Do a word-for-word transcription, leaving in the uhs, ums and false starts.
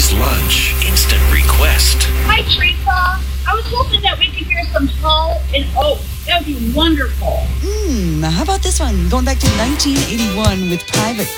Breakfast, lunch, instant request. Hi, Teresa. I was hoping that we could hear some Hall and Oates. That would be wonderful. Hmm, how about this one? Going back to nineteen eighty-one with Private